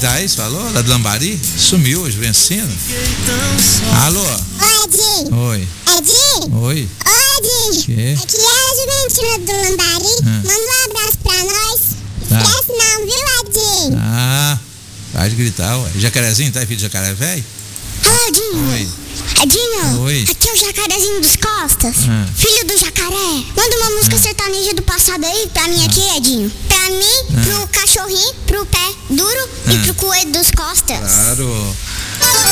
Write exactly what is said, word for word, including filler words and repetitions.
Thaís falou? Lá do Lambari? Sumiu hoje, vencendo. Alô? Oi, Edinho. Oi. Edinho? Oi. Oi, Edinho. Quê? Aqui é a Juventina do Lambari. Ah. Manda um abraço pra nós. Tá. Esquece não, viu, Edinho? Ah, pode gritar, ué. Jacarezinho, tá filho de jacaré velho? Alô, Edinho. Oi. Edinho, Oi. aqui é o Jacarezinho dos Costas, Ah. filho do jacaré. Manda uma música sertaneja do passado aí pra mim aqui, Edinho. Pra mim, Ah. pro cachorrinho, pro pé duro Ah. e pro coelho dos costas. Claro.